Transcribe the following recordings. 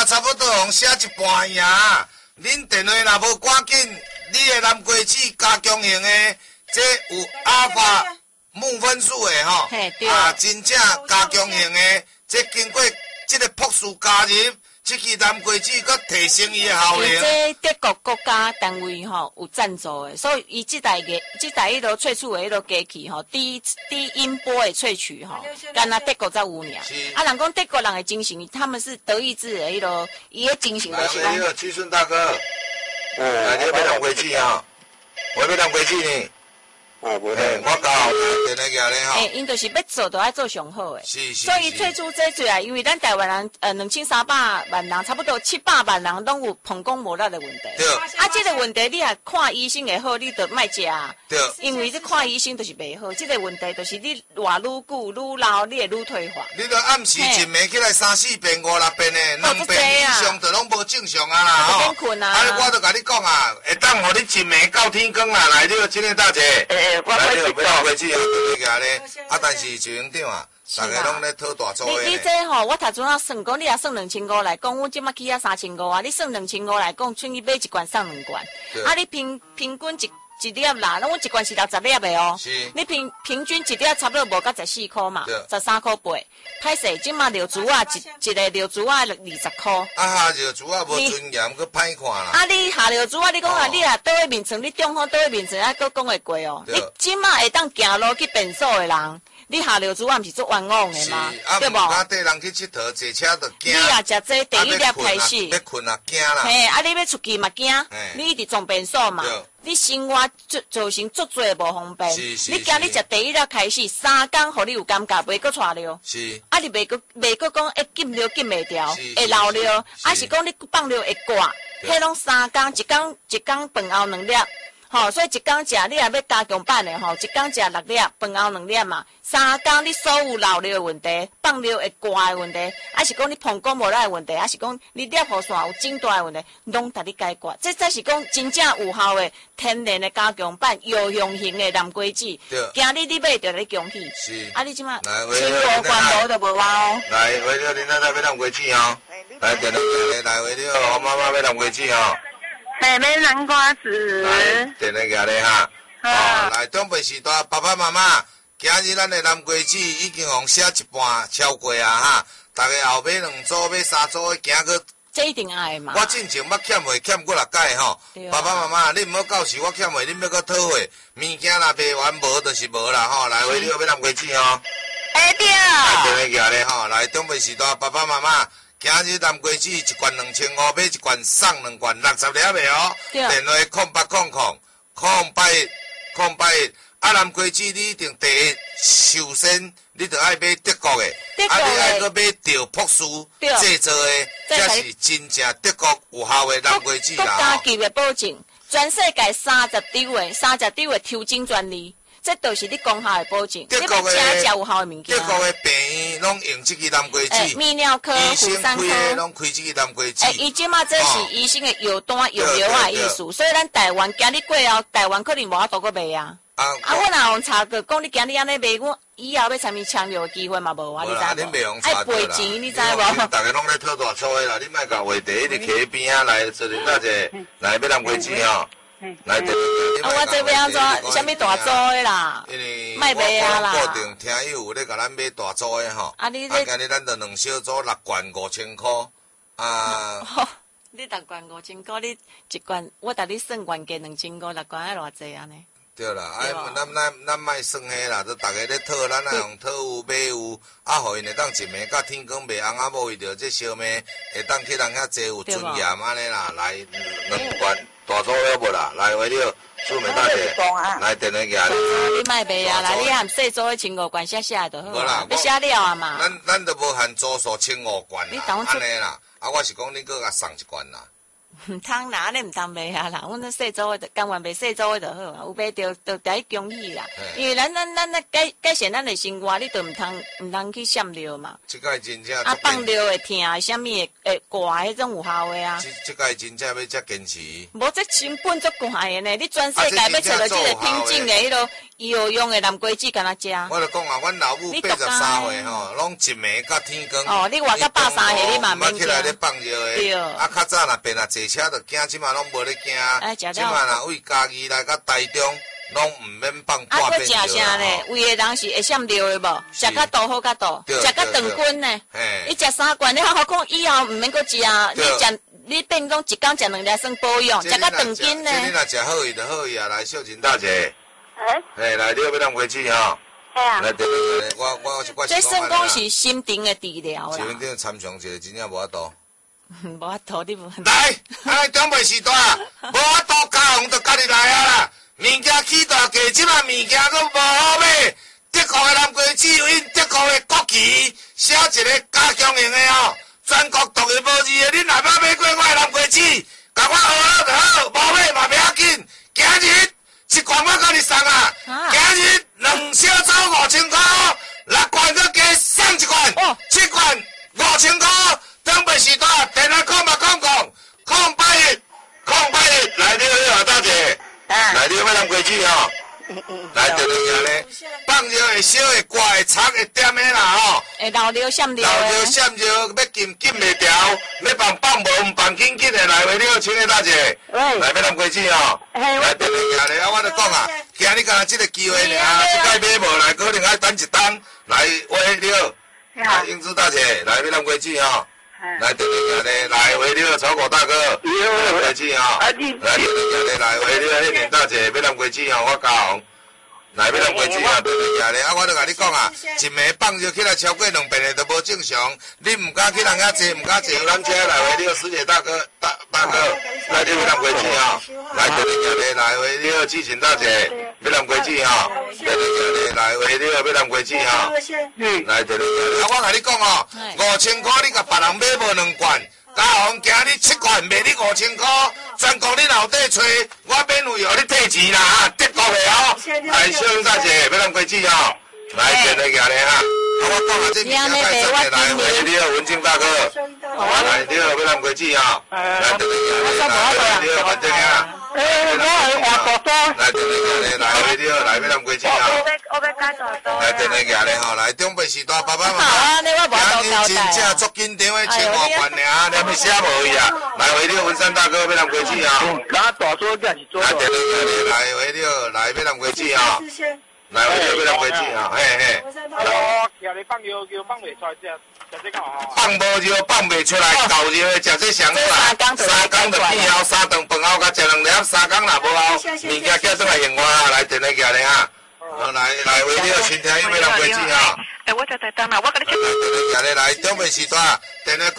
差不多用写一半呀。恁电话若无赶紧，你的蓝龟子加强型的，这有阿法木分数的吼，真正加强型的，这经过这个博士加入，这支蓝龟子佮提升伊的效能。 这德国国家单位吼有赞助的，所以伊这台迄落萃取的迄落机器吼，低音波的萃取吼，干那德国才有尔。啊，人讲德国人的精神，他们是德意志的迄落，伊的精神就是讲。 来，七顺大哥，来，你要蓝龟子啊？我要蓝龟子呢。我教电来个咧吼。 因就是要做，就要做上好的。 是。 所以推出这出来，因为咱台湾人2300万人，差不多700万人拢有膀胱无力的问题。 对。 这个问题你也看医生会好，你就莫食。 对。 因为你看医生就是袂好，这个问题就是你活愈久愈老，你会愈退化。 你着暗时一暝起来3-4遍、5-6遍的，2遍以上就拢无正常啊啦吼。 免困啊。 我着甲你讲啊，会当互你一暝到天光啦，来，你个今日大姐。 我会不要回去啊，对个咧。但是就院长啊，大家拢咧讨大组的。 你这吼，我头先啊算讲，你也算2500来讲，我即马起啊3500啊，你算2500来讲，剩伊买一罐送2罐。啊，你平均一粒啦，那我一罐是60粒的哦。 是。 你平均一粒差不多无到14块嘛，13块8。歹势，即马尿珠啊，一个尿珠啊20块。 下尿珠啊无尊严，佫歹看啦。 啊，你下尿珠啊，你讲啊，你啊倒位面床，你中风倒位面床，还佫讲会过哦。你即马会当行路去便所的人，你下尿珠啊，毋是做冤枉的吗？对无？ 啊，缀人去佚佗，坐车就惊。 你也食这第一粒开始。 要困啊，惊啦。 嘿，啊，你要出去嘛惊，你一直撞便所嘛。你生活造成足多无方便，你今日食第一粒开始3天，互你有感觉，袂搁带尿。 是。 啊，你袂搁讲会禁尿禁袂掉，会漏尿，啊是讲你放尿会挂，迄拢3天，一天饭后2粒。吼，所以一天食你也要加强版的吼，一天食6粒，饭后2粒嘛。3天你所有漏尿的问题，放尿会挂的问题，还是讲你膀胱无力的问题，还是讲你尿壶线有肿大的问题，拢甲你解决。这才是讲真正有效的天然的加强版药用型的蓝龟子。今日你买着你恭喜。 是。 啊，你即马清无关无就无话哦。 来，为了恁奶奶要蓝龟子哦。来，电话来为了我妈妈要蓝龟子哦。 妹妹南瓜子。 来，电话下咧哈。来，中北时代爸爸妈妈。今日咱的蓝龟子已经用写一半超过啊哈！大家后尾2组、买3组的，行去。 这一定爱嘛。 我进前捌欠货，欠过6届吼。爸爸妈妈，你毋好到时我欠货，恁要搁讨货，物件若卖完无，就是无啦吼。来，为了要蓝龟子吼。 哎对。 来，电话举咧吼，来中北时代爸爸妈妈，今日蓝龟子一罐2500，买一罐送2罐60粒的哦。电话0800-081。啊，蓝龟子你一定第一首先，你着爱买德国的，你爱搁买着博士制作的，这是真正德国有效的蓝龟子啦。 国家级的保证，全世界30周的抽检专利，这都是你功效的保证。 德国的真正有效的物件。 德国的病院拢用这个蓝龟子， 泌尿科、妇产科拢开这个蓝龟子。 伊即马这是医生的药单用药的意思，所以咱台湾今日过后，台湾可能无法度搁卖啊。我若用查过，讲你今日安尼卖，我以后要参与抢药的机会嘛无啊？你知无？爱赔钱，你知无？ 大家拢咧讨大粗的啦，你莫甲话题一直徛喺边啊，来做恁大姐，来要蓝龟子吼，来对。 我这边安怎？啥物大组的啦？卖卖啊啦！ 固定听友有咧甲咱买大组的吼，今日咱着2小组6罐5000块啊。 你6罐5000块，你一罐我甲你算原价2500，6罐爱偌济安尼？ 对啦，咱莫算迄啦，都逐个咧讨，咱爱用讨有买有，啊，互因会当一暝到天光袂红啊，无伊着这烧麦会当去人遐坐有尊严安尼啦，来2罐大组了无啦？来为了出门大姐，来电话举。 你莫卖啊啦，你含细组的15罐写就好啦，要写了啊嘛。 咱都无限组数15罐啦，安尼啦。啊，我是讲你搁甲送1罐啦。 唔通啦，你唔通卖啊啦！阮那细组的，甘愿卖细组的就好啊。有卖就第一恭喜啦，因为咱改善咱的生活，你就唔通去闪尿嘛。 这个真正啊，放尿会疼，什么会挂，迄种有效的啊。 这个真正要遮坚持。 无这成本足怪的呢，你全世界要找到这个品种的迄落药用的南瓜子，敢若食。 我就讲啊，阮老母83岁吼，拢一暝到天光。 哦，你活到83岁，你嘛免惊。起来咧放尿的。对。啊，较早若变啊坐车就惊，即嘛拢无咧惊。即嘛若为家己来到台中，拢唔免放半遍尿。啊，佫食啥呢？胃的人是会闪尿的无？食较多好较多，食较长均呢。你食3罐，你好讲以后唔免佫食啊。你变讲一工食2粒算保养，食较长斤呢。你若食好伊就好伊啊，来秀琴大姐。来，你要当回去吼。来，我这算讲是心情的治疗啦。 心情参详一个，真正无法度。 无法度，你无。 来，中辈时代，无法度加红就家己来啊啦。物件起大价，即卖物件佫无好买。德国的南瓜子有因德国的国旗，写一个加强型的哦。全国独一无二的，恁若捌买过我的南瓜子，甲我学了就好，无买嘛袂要紧。今日一罐我甲你送啊，今日2小组5000块，6罐佫加送1罐，7罐5000块。中辈时代电话号码081，来你好大姐，来你要南瓜子吼。来，就这咧，放尿会烧会刮会擦会点的啦吼。会漏尿闪尿。漏尿闪尿要禁袂掉，要放无唔放紧的来回了，请个大姐。来要南瓜子吼。来，就这咧，啊，我就讲啊，今日敢这个机会尔，这摆买无来，可能要等一等来回了。来，英姿大姐，来要南瓜子吼。来，就这咧，来回了，炒果大哥，南瓜子吼。来，就这咧，来回了，迄年大姐要南瓜子吼，我教红。来要南瓜子啊，对对对咧，啊，我都甲你讲啊，一暝放尿起来超过2遍的都无正常，你唔敢去人遐坐，唔敢坐游览车来回了，师姐大哥，大哥，来你要南瓜子啊，来对对对咧，来回了，志勤大姐要南瓜子啊，对对对咧，来回了要南瓜子啊，来对对对咧，啊，我甲你讲哦，5000块你甲别人买无2罐。嘉宏今日7罐卖你5000块，全国你老底找，我免费互你退钱啦哈，德国的哦。来，小英大姐，要南瓜子哦，来，真来行咧哈。我讲下这物件太真嘞，来，喂，你好，文静大哥，来，你好，要南瓜子哦，来，真来行咧，来，你好，反正啊。我活多多。来，真来行咧，来，喂，你好，来，要南瓜子哦。我要加多多。来，真来行咧吼，来，中辈时代爸爸妈妈，今日真正足紧张的15罐尔，连要写无伊啊。来，喂，你好，文山大哥，要南瓜子哦。 拿大桌架是桌。 来，真来行咧，来，喂，你好，来，要南瓜子哦。来，喂，你好，要南瓜子哦，嘿嘿。 我今日放尿放袂出来，食这个好。 放无尿放袂出来，够热的食这上好啦。3工就变后，3顿饭后甲食2粒，3工若无后，物件叫转来用我啊，来电来行咧哈。来，为你身体有要南瓜子哈。 我在台东啦，我甲你讲。 来，电来，中辈时代，电来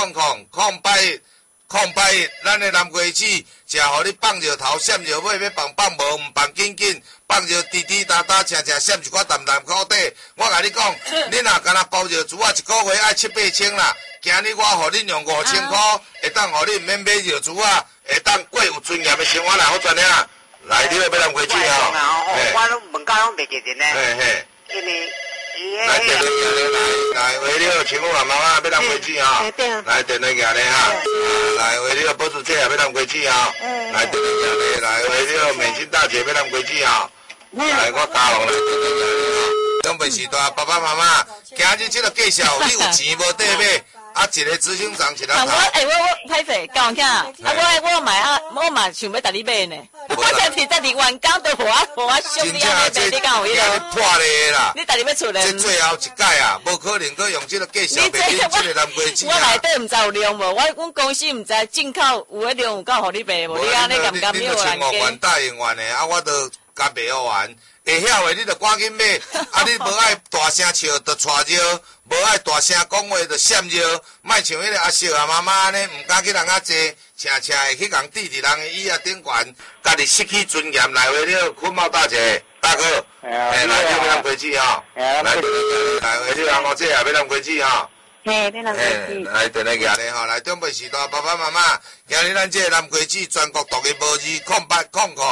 0800，咱的南瓜子，食互你放尿头，闪尿尾，要放无，唔放紧紧，放尿滴滴答答，闪闪一寡淡淡口底。我甲你讲，你若干那包尿珠啊，一个月爱7-8千啦。今日我互恁用5000块，会当互你唔免买尿珠啊，会当过有尊严的生活来好赚俩。来，你要南瓜子哦。 我拢问到拢袂记得呢。 嘿嘿。 因为。 来，电来行咧，来，为你好，请我妈妈要南瓜子哦。来，电来行咧哈。来，为你好，波子姐要南瓜子哦。来，电来行咧，来，为你好，美心大姐要南瓜子哦。来，我教红来，电来行咧哈。中辈时代，爸爸妈妈，今日这个介绍，你有钱无得买？啊，一个执行长一个头。 我歹势，教人囝，我嘛想要带你买呢。我在你员工都我兄弟啊，你讲有伊个破咧啦。 你带你要出来？ 这最后一届啊，无可能搁用这个介绍卖你这个南瓜子啊。 我内底唔知有量无，阮公司唔知进口有迄量有够互你卖无？你安尼敢敢有人 5元答应完的，啊，我都甲卖好完。会晓的你就赶紧买，啊，你无爱大声笑就带尿，无爱大声讲话就闪尿，莫像迄个阿叔阿妈妈安尼，唔敢去人遐坐，车会去共滴伫人的椅仔顶悬，家己失去尊严来为了坤茂大姐大哥，来要南瓜子吼，来回你阿毛姐也要南瓜子吼， 嘿，闽南果子。 来，电来举咧吼，来中北时代爸爸妈妈，今日咱这个南瓜子全国独一无二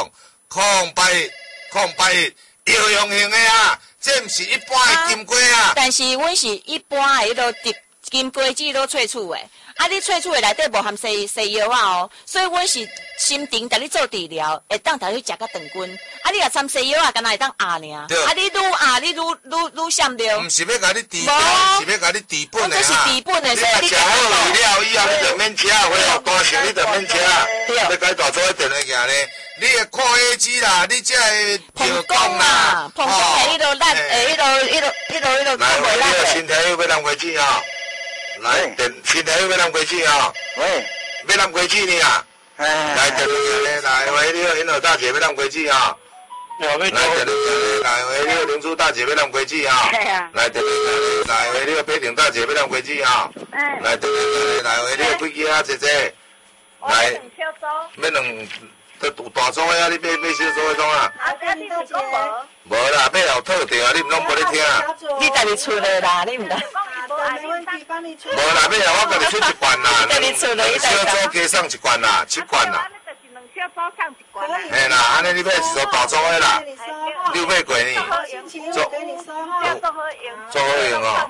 ，0800，药用型的啊，这毋是一般的金瓜啊。 但是阮是一般的迄落金瓜子都萃取的，啊，你萃取的内底无含西药啊哦，所以阮是心情甲你做治疗，会当头去食甲长筋。啊，你若掺西药啊，敢若会当压尔。啊，你愈压你愈闪着。 毋是要甲你治疗，是要甲你治本的这是治本的， 你若食好药了以后，你就免吃，回后大成你就免吃。要改大做一定来行咧，你的扩血脂啦，你这个膀胱啦，膀胱的迄落力，迄落来，你个身体要南瓜子哦。来，身体要南瓜子哦。 喂， 要南瓜子呢啊？来，来，喂，你好，银河大姐要南瓜子哦。来，来，喂，你好，林珠大姐要南瓜子哦。来，来，喂，你好，北亭大姐要南瓜子哦。来，来，喂，你好，几支啊，姐姐？来，要两，有大组的啊，你买小组的种啊？ 你是讲无？ 无啦，买后套着啊，你毋拢无咧听。 你家己出的啦，你毋得。 无啦，买后我家己出一罐啦，小组加送一罐啦，7罐啦。嘿啦，安尼你买是做大组的啦，你有买过呢？做好用哦。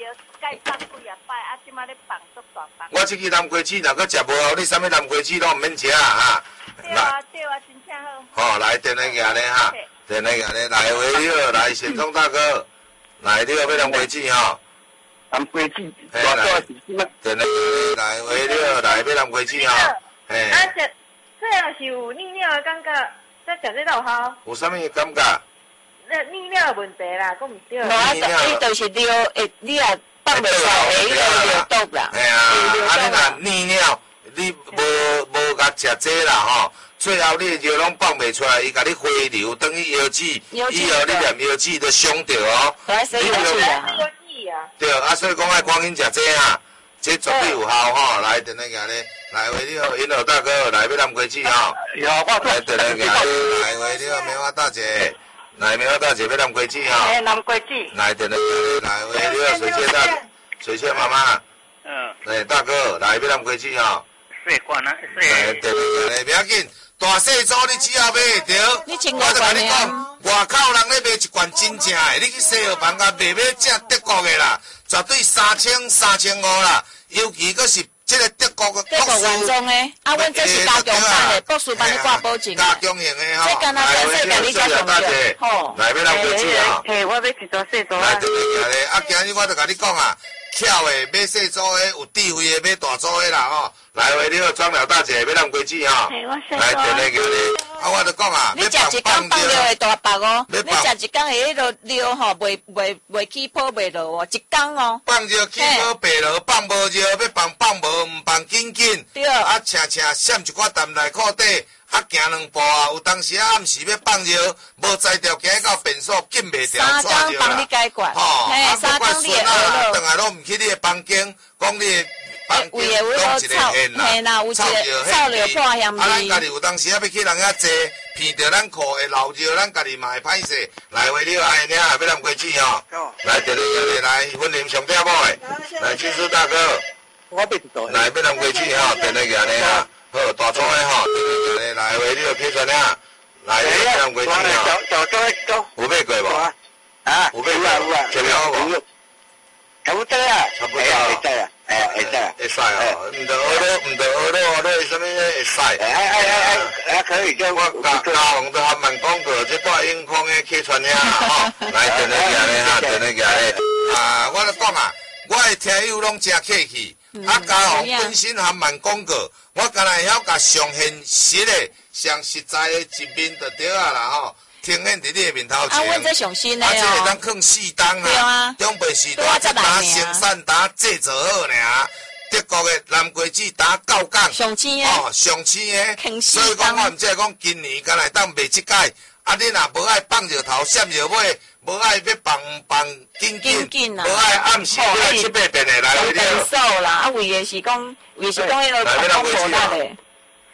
我这支南瓜子若搁食无好，你啥物南瓜子拢毋免食啊哈。 对啊，真正好。好，来电来举咧哈，电来举咧，来喂你好，来显忠大哥，来你好，要南瓜子吼。 南瓜子， 嘿来，电来举来喂你好，来要南瓜子吼。嘿。 啊，这要是有利尿的感觉，再食这有效。 有啥物感觉？ 利尿的问题啦，讲毋对。 你就是尿，你若放袂出来，迄个尿毒啦。 嘿啊，啊你若利尿，你无甲食这啦吼。最后你的药拢放袂出来，伊甲你回流，等于药剂，以后你念药剂就伤着哦。 你就对，啊，所以讲爱赶紧食这啊，这绝对有效吼。来，电来举咧，来喂你好，银河大哥，来要南瓜子吼。来，电来举咧，来喂你好，棉花大姐，来棉花大姐要南瓜子吼。 南瓜子。 来，电来举咧，来喂你好，水仙妈妈。来大哥，来要南瓜子吼。 细罐啊， 来，电来举咧，不要紧。大细组你只要买会着，我就甲你讲，外口人咧卖一罐真正的，你去西药房甲卖正德国的啦，绝对3000、3500啦，尤其佫是这个德国的德国原装的，啊，阮这是加强版的，博士帮你挂保证。 加强型的吼。 这敢若全世界你才用着，吼。 来，要南瓜子啊！ 嘿，我要一组细组啊。 来，啊，今日我就甲你讲啊，巧的买细组的，有智慧的买大组的啦吼。来，喂，你好，庄了大姐，要南瓜子吼。来，电来叫你，啊，我就讲啊， 你食一缸放尿会大白哦，你食一缸的迄落尿吼，袂起泡袂落哦，一缸哦。 放尿起泡白落，放无尿要放无，唔放紧紧。 对。 啊，请闪一寡淡内裤底，啊，行2步啊，有当时啊，暗时要放尿，无才调行到便所紧袂掉， 3缸帮你解决。 吼， 啊，3缸你会啊，等下拢唔去你的房间，讲你的。 胃的位都臭，嘿啦，有一个臭了破香味。 啊，咱家己有当时啊要去人遐坐，闻着咱裤会流尿，咱家己嘛会歹势。来，为了安尼啊，要南瓜子吼。来，这里来，婚礼上点某的，来，金叔大哥。 我买一组。 来，要南瓜子吼，电来举咧啊，好，大组的吼，来，为了批准啊，来，要南瓜子吼。 小组的走。 有买过无？ 啊， 有买过，前面好无？ 差不多啊， 差不多。 会使啊。会使哦，唔得学咯，什么会使？ 可以，就我加红都还蛮讲过，这带永康的客串呀，吼，来电来举咧哈，电来举咧。啊，我咧讲啊，我的听友拢真客气，啊，加红本身还蛮讲过，我敢若晓甲上现实的、上实在的一面就对啊啦吼。呈现伫你的面头前， 啊，阮这上新的哦， 啊，这会当放4档啊，中北时代这打生产打制作好呢，德国的南瓜子打9港， 上青的， 哦，上青的，所以讲我毋只讲今年敢来当卖即届，啊，你若无爱放热头、闪热尾，无爱要放紧，无爱暗时要7、8遍的来， 上便所啦，啊，为的是讲迄个防风无力的。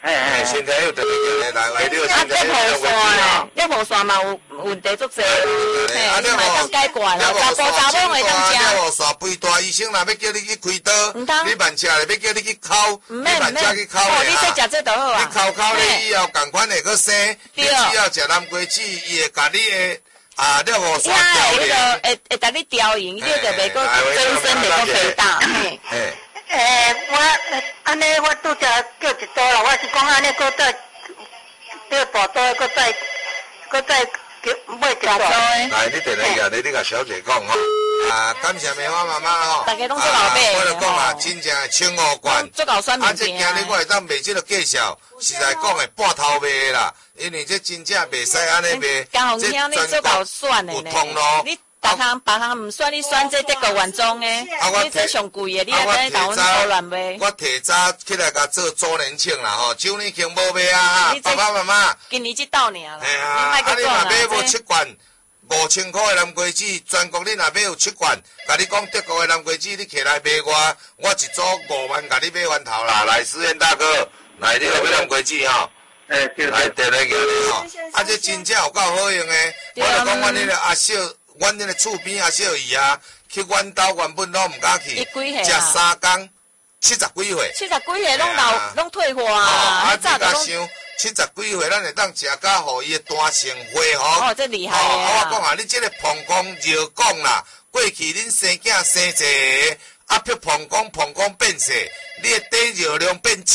身体有特别来回了，身体有问题啊。 你无线嘛有问题足济，嘿，你嘛当解决啦，查甫查某会当食。 了无线肥大医生若要叫你去开刀，你慢吃咧，要叫你去烤，你慢吃去烤咧。 你说食这就好啊。 你烤咧以后，共款会去生，你只要食南瓜子，伊会甲你的了无线调理。 会甲你调营，你就袂个真身袂个肥大。 我安尼我拄则叫一刀啦，我是讲安尼搁再叫大刀，搁再叫买一刀。 来，你电话你甲小姐讲吼。感谢梅花妈妈吼。 大家拢做老爸。 我就讲啊，真正青湖馆。 做搞酸面这今日我会当卖这个介绍，实在讲的半头卖啦，因为这真正袂使安尼卖。 江红兄，你做搞酸的呢？你别行唔算，你算这德国原装的，你这上贵的，你还在台湾乱卖。 我提早起来甲做周年庆啦吼，周年庆无卖啊，爸爸妈妈。 今年才到年啦。 你若买无7罐5000块的南瓜子，全国你若买有7罐，甲你讲德国的南瓜子，你起来买我一组5万，甲你买完头啦。来，思燕大哥，来你有买南瓜子吼？来，电来叫你吼。这真正有够好用的，我就讲阮迄个阿小。阮迄个厝边阿小姨啊，去阮兜原本拢毋敢去，食3工70几岁 ，70几岁拢退化啊！ 你甲想70几岁，咱会当食甲互伊的肝肾恢复。 哦，这厉害啊！ 我讲啊，你这个膀胱热讲啦，过去恁生囝生一个，逼膀胱变细，你的底热量变少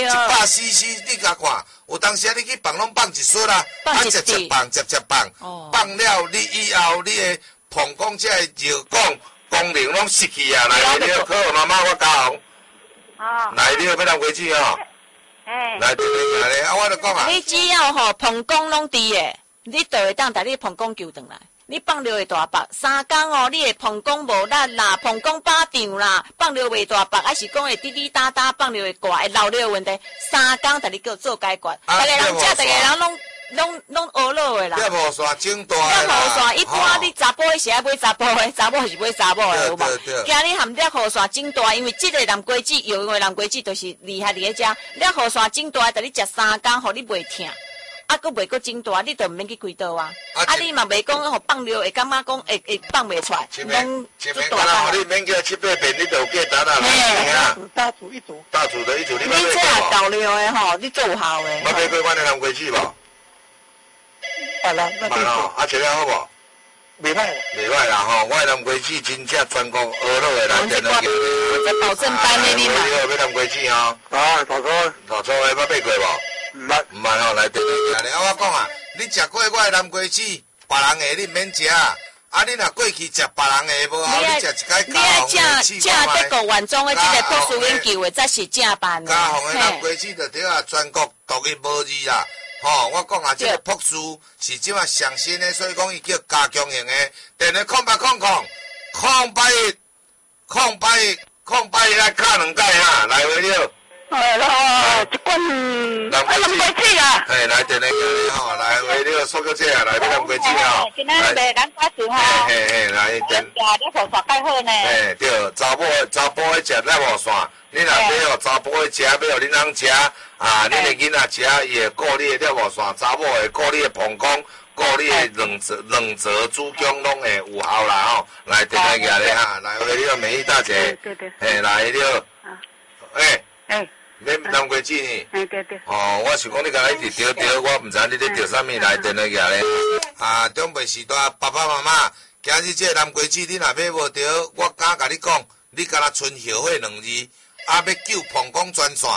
，100cc 你甲看。有当时你去放拢放一撮啦，接放，放了你以后你的膀胱这热功能拢失去啊！来，你要靠妈妈我教。来，你要要南瓜子哦。来，来，我就讲啊。 你只要吼膀胱拢低的，你就会当把你膀胱救回来。你放尿会大白，3工哦，你的膀胱无力啦，膀胱巴张啦，放尿袂大白，还是讲会滴滴答答，放尿会挂，会漏尿的问题，3工，但你叫做解决。大家人食，大家人拢学老的啦。 了无线整大的啦。了无线，一般你查甫的是爱买查甫的，查某是买查某的，有无？今日含了雨线整大，因为这个南瓜子，有的南瓜子就是厉害伫个食，了雨线整大，但你食3工，互你袂痛。佫袂佫整大，你就毋免去开刀啊！你嘛袂讲吼放尿会感觉讲会放袂出来，拢做大啦！你免叫7、8遍，你就计单啦。 大煮一煮， 你你这也够尿的吼，你做有效的。 我买过阮的南瓜子无？ 好啦，那就做。质量好无？ 袂歹啦吼！我的南瓜子真正全国学落的来电了。 这保证班的你嘛？ 你要买南瓜子哦。大粗的捌买过无？唔捌吼，来电来咧。我讲啊，你食过我的南瓜子，别人的你毋免食。你若过去食别人的无好，你食一摆加红的试看卖。德国原装的这个博士研究的，才是正版的。 加红的南瓜子就对啊，全国独一无二啦。吼，我讲啊，这个博士是即马上新的，所以讲伊叫加强型的。电话0800来敲2摆哈，来回了。 一罐南瓜子啊！ 来电来吼，来回了苏小姐啊，来买南瓜子吼。 今仔卖南瓜子吼。 来电。 食了无线介好呢。 对，查甫的食了无线，你若要查甫的食，要互恁翁食，恁的囡仔食，伊会顾你的了无线，查某会顾你的膀胱，顾你的两侧子宫拢会有效啦吼。来电来咧哈，来回了美丽大姐。对。来了。免南瓜子呢？ 对。 我是讲你甲一直钓，我毋知你咧钓啥物来电来咧。中北时代爸爸妈妈，今日这南瓜子你若买无着，我敢甲你讲，你敢若剩后悔2字，要救膀胱专线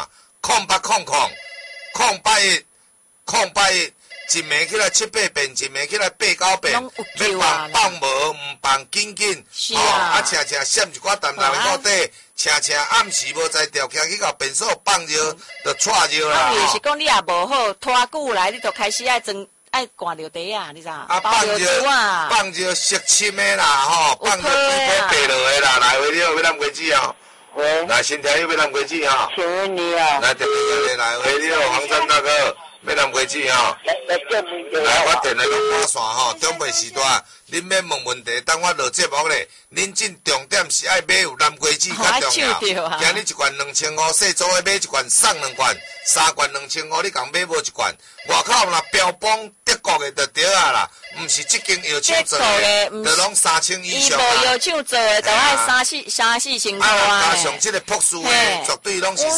，0800，一暝起来7、8遍，一暝起来8、9遍，要放无毋放紧， 是啊， 车闪一寡淡淡的到底。车暗时无在调，徛去到便所放热，就带热啦。 就是讲你也无好，拖久来你就开始爱灌着茶啊，你知？ 放热湿浸的啦，吼，放热水泡白落的啦，来回了要南瓜子哦。来，身体要南瓜子哦。 请问你啊。 来回了黄山大哥， 要南瓜子吼。来，我电话拢挂线吼，准备时段，恁免问问题，等我落节目咧。恁进重点是爱买有南瓜子较重要。今日一罐2500，细组的买一罐送2罐，3罐2500，你共买无一罐。外口若标榜德国的就对啊啦，毋是即间药厂做的，就拢3000以上啊。伊无药厂做的，就爱3-4千块啊。加上即个朴素的，绝对拢是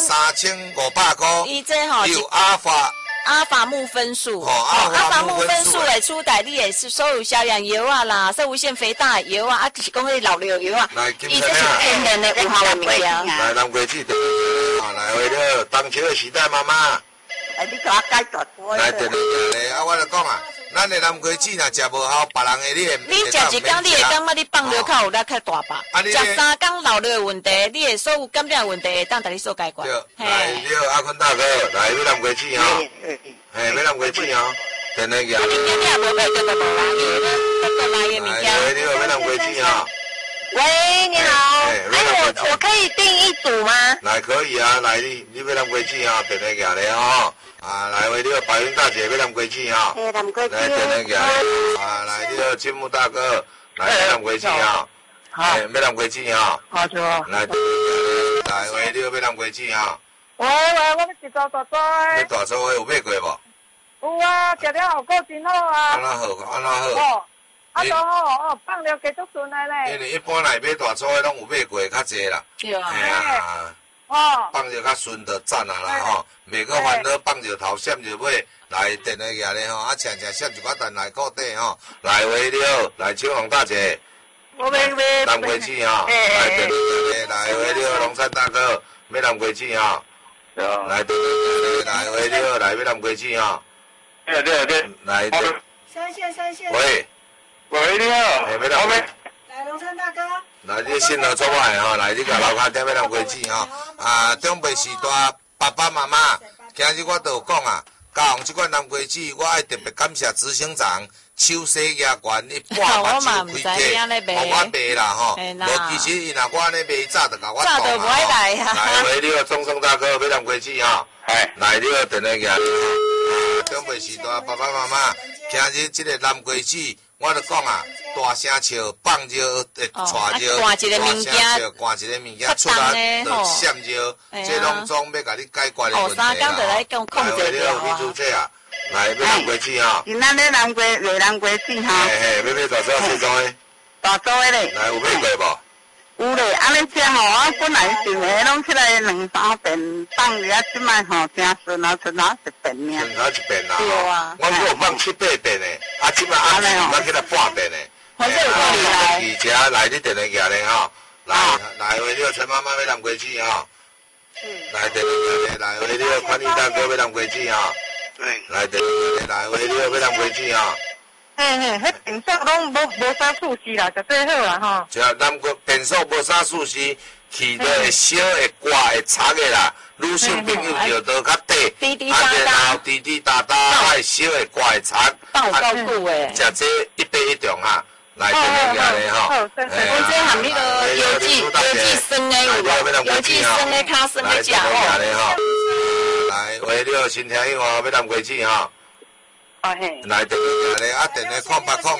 3500块。伊这吼有阿法木酚素，阿法木酚素的出代理的是所有消炎药啊啦，说无腺肥大药啊，就是讲迄老药药啊，伊这是天然的有效的物件。来，南瓜子，来为了当秋的时代妈妈。你给我解大锅。来，对，我就讲啊，咱的南瓜子若食无效，别人的你食一工，你会感觉你放尿较有力较大吧？食3工老了的问题，你的所有感染问题会当甲你所解决。来，阿坤大哥，来要南瓜子吼，要南瓜子吼，电话叫。你也无买到无啦？德国来的物件。来，要南瓜子吼。喂，你好，我可以订一组吗？来，可以啊，来你要南瓜子吼，电话叫咧吼。来为你个白云大姐要南瓜子哈，南瓜子，来电话叫，来你个金木大哥来要南瓜子哈，要南瓜子哈，好就，来为你个要南瓜子哈。喂，我要一包大枣。你大枣有买过无？有啊，食了效果真好啊。安怎好？安怎好？都好，放了加足顺的咧。因为一般来买大枣的拢有买过较济啦。对啊。放着较顺就赞啊啦吼，袂阁烦恼放着头闪着尾，来电话遐咧吼，闪一寡蛋来固底吼，来为了，来青龙大姐，我买南瓜子吼，来电话来为了龙山大哥，买南瓜子吼，来电话来为了来买南瓜子吼，对，来三线，喂，你好，买南瓜。来，龙山大哥。来，你新河做爱吼，来你甲楼骹点要南瓜子吼。准备时段，爸爸妈妈，今日我都有讲啊，加上这款南瓜子，我爱特别感谢执行长邱西亚官，伊半目睭开价，互我卖啦吼。无其实伊若我安尼卖，早就甲我讲啊。来，为你个钟声大哥要南瓜子吼。来，你个电话价。准备时段，爸爸妈妈，今日这个南瓜子。我就讲啊，大声笑，放热会带热，大声笑，灌一个物件出来就闪热，这拢总要甲你解决的问题啦。来，为了你做这啊，来买南瓜子哈。今仔日南瓜子哈。要买大枣四种的。大枣的咧。来，有买过无？有咧，安尼吃吼，我本来想的拢起来2-3遍，放了即摆吼，真顺啊，剩下一遍尔。剩下一遍啦。对啊。我有放7-8遍的，即摆暗时我起来半遍的。反正有道理啦。而且来你电话架咧吼，来为了陈妈妈要南瓜子吼。来电话架咧，来为了宽裕大哥要南瓜子吼。对。来电话架来为了要南瓜子吼。迄变数拢无啥趣事啦，就最好啦吼。就南瓜变数无啥趣事，去到会烧会刮会擦的啦。女性朋友就较短，然后滴答答，会烧会刮会擦。放有够久诶。食这一杯一重哈，来电话架咧吼。我这含迄个油脂酸的有无？油脂酸的较酸的食哦。来为了身体以外，要南瓜子吼。来电话咧，电话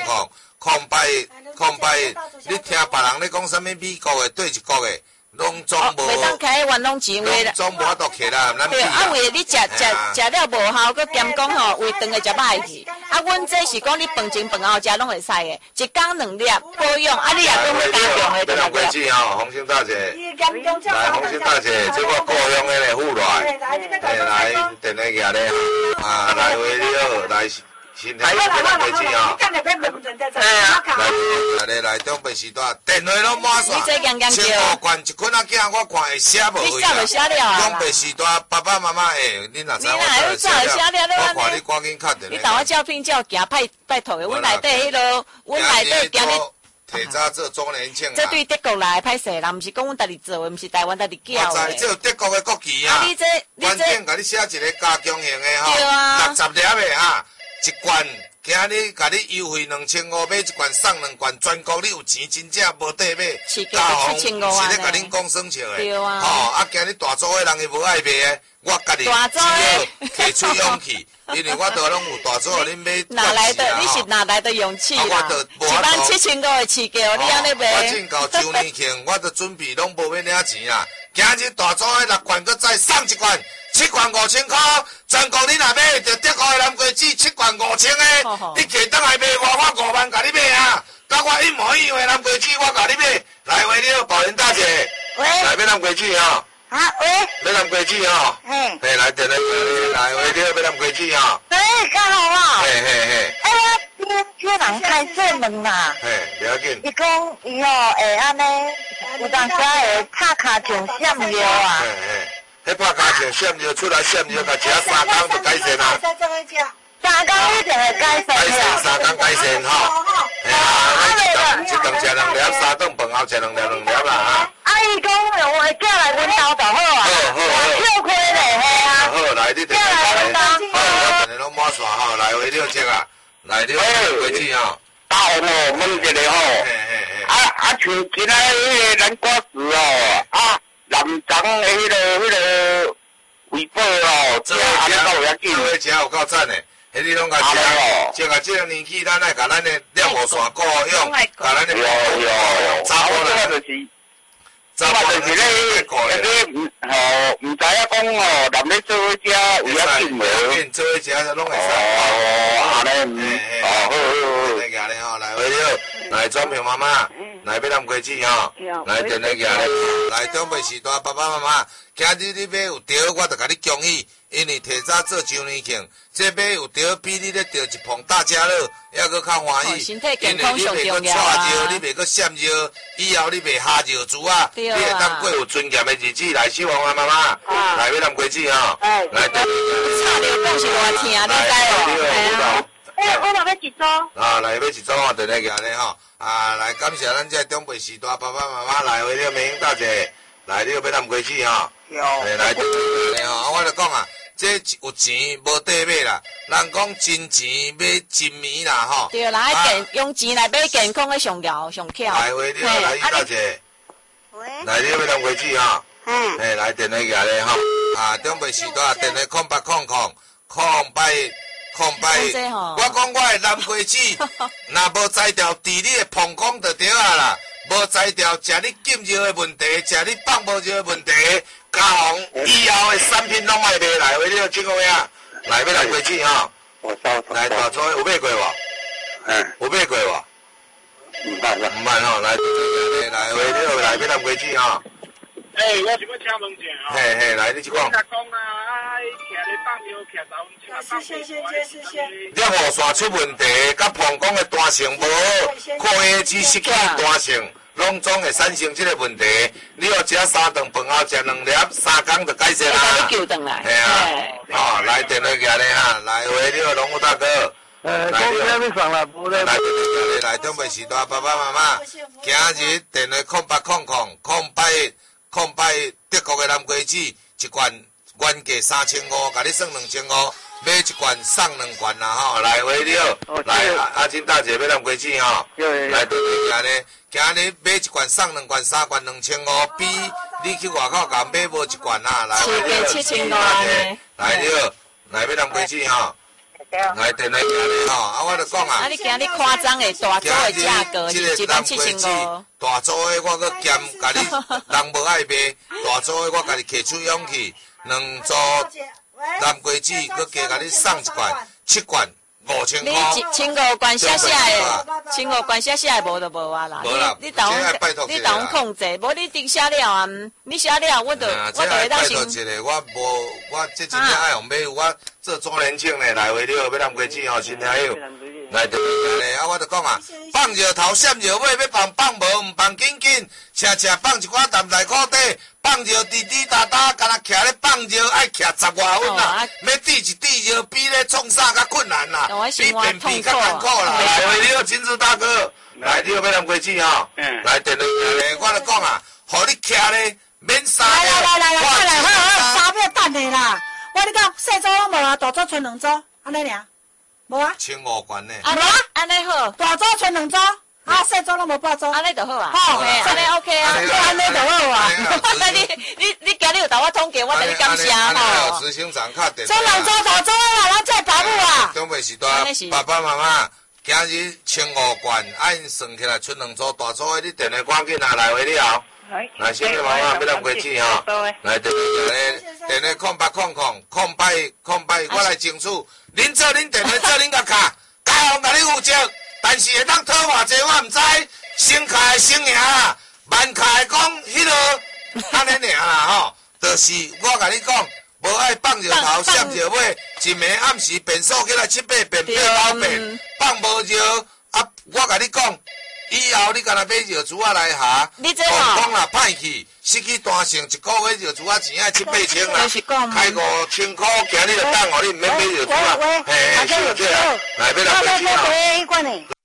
0800，你听别人咧讲啥物美国的对一国的，拢总无。袂当开玩拢钱话啦。总无法度起啦，咱对，为你食了无效，佮兼讲吼，为长的食歹去。阮这是讲你饭前饭后食拢会使的，一工2粒保养，你也讲要加强的。南瓜子吼，红星大姐。来，红星大姐，这个故乡的咧户外，来电话架咧，来为了来。身体要南瓜子吼，来准备时段，电话拢满线，15罐一捆仔囝，我看会写无去啊。准备时段，爸爸妈妈你若知我写了，我看你赶紧敲电话。你同我照片照行拜托的，阮内底迄落，阮内底今日提早做周年庆啊。这对德国来歹势啦，毋是讲阮家己做的，毋是台湾家己叫的。我知，这有德国的国旗啊。关键甲你写一个加强型的吼，60粒的哈。一罐，今日甲你优惠2500，买一罐送2罐，全国你有钱真正无得买。加红是咧甲恁讲生笑的。对啊。吼，今日大组的人伊无爱买的，我家己只好提出勇气， 因为我都拢有大做恁买。 哪来的？你是哪来的勇气啦？一万7500的市价，你安尼卖？ 我正到周年庆，我都准备拢无要领钱啦。今日大做的6罐，佮再送1罐，75000块。全国你若买着德国的南瓜子75000的，你摕倒来卖我5万甲你买啊！甲我一模一样的南瓜子，我甲你买。来回了，保人大姐，来买南瓜子哈。 啊喂， 买南瓜子哈。嘿，来电来回了买南瓜子哈。 对，刚好啊。 嘿嘿嘿。 哎呀，这人开这门啦。 嘿，不要紧。 伊讲伊哦会安尼，有当时会拍卡上闪尿啊。 嘿嘿，迄拍卡上闪尿出来闪尿，甲吃3工就改善啦。 3工一定会改善啦。3工改善吼。哎呀，一顿吃2粒，3顿饭后吃2粒啦哈。 阿姨讲我叫来阮兜就好啊。好，跳开咧，嘿啊。 好，来你电话来。好，我电话拢满线吼，来回了接啊，来了回去吼。 大红哦，问一个吼。像今仔迄个南瓜子哦，南庄的迄个微波哦， 这位食有够赞的。迄你拢甲食，就甲这个年纪，咱来甲咱的两号线顾用，甲咱的查甫人就是，查甫就是咧，唔知影讲哦，男咧做伙食有影紧无？做伙食就拢会使。安尼，好，来夹咧吼，来回了，来转票妈妈，来买南瓜子吼，来电来夹咧，来长辈时代爸爸妈妈，今日你买有对，我就甲你恭喜。因为提早做周年庆，这买有着比你咧着一捧大家乐还搁较欢喜。 身体健康上重要啊！你袂搁闪热，以后你袂下热煮啊！你会当过有尊严的日子来，希望啊妈妈，来买南瓜子吼，来。 差点讲是偌听，你知哦？我若要一组。 来要一组哦，电来夹咧吼，来感谢咱这长辈时代爸爸妈妈来为了美英大姐，来你要买南瓜子吼，来吼，我就讲啊。这有钱无地买啦，人讲真钱买真米啦吼。 对啦，用钱来买健康的上巧上巧。 来回你来大姐，来你要南瓜子吼，来电话夹咧吼，长辈时代电话0800我讲我的南瓜子，若无摘掉治你的膀胱就对啊啦，无摘掉食你禁药的问题，食你放无药的问题。嘉宏以后的产品拢卖卖来，为了这个呀，来要南瓜子吼，来大组有买过无？有买过无？唔捌吼，来为了来要南瓜子吼。 我想要请问一下嘿，来你去讲。 讲啊，徛咧放尿，徛10分钟， 尿路线出问题，甲膀胱的弹性无，抗癌脂失去弹性。拢总会产生这个问题，你要吃3顿饭后吃2粒，3工就改善啦。 你救回来。 系啊，来电话夹咧哈，来回你龙武大哥。来长辈时代爸爸妈妈，今日电话0800德国的南瓜子1罐原价3500，甲你算2500，买1罐送2罐啦吼，来回了，来阿金大姐买南瓜子吼，来电话夹咧。今日买1罐送2罐，3罐2500，比你去外口甲买无1罐啦。来，来了，来买南瓜子吼，来电话夹吼，我就讲啊。 你今日夸张的大组的价格是1罐7500。 大组的我搁兼甲你，人无爱买，大组的我甲你摕出勇气，2组南瓜子搁加甲你送1罐，7罐。5000块， 你1500罐写的，1500罐写的无就无啊啦。你当控制，无你定写了啊，你写了我就会当先。 我这真正爱用买，我做周年庆咧，来回了要南瓜子吼，新朋友，来对咧，我就讲啊，放热头闪热尾，要放无唔放紧紧，车放一寡淡内裤底。放热滴滴答答，敢若徛咧放热，爱徛10外分啦。要滴一滴热，比咧创啥较困难啦，比便秘较艰苦啦。来，为了金子大哥，来你要买南瓜子吼，来电话咧，我就讲啊，互你徛咧免衫。 来，快来，好，3秒等下啦。我你讲细组拢无啊，大组剩2组，安尼尔，无啊？ 15罐呢？ 安尼好， 大组剩2组。 啊，细组拢无半组， 安尼就好啊。 好， 安尼 OK 啊， 安尼就好啊。 你今日有甲我统计，我等你感谢吼。 执行长敲电话。 做人做头做啊，咱再爸母啊。 中北时代爸爸妈妈，今日15罐，按算起来出2组大组的，你电话赶紧拿来回了。来，小妹妈妈要咱过去吼。来，电话0800，我来争取。恁做恁电话，做恁个卡，家方甲你负责。但是会当讨偌济，我毋知。先卡的先赢啦，慢卡的讲迄落，安尼尔啦吼。就是我甲你讲，无爱放热头，闪热尾，一暝暗时变数起来7、8遍、8、9遍，放无热啊！我甲你讲。以后你干那买药珠仔来下，讲啦歹去，失去单性，1个月药珠仔钱爱7、8千啦，开5000块，今日就等我，你毋免买药珠仔，嘿，是这样，来，要来回去啊。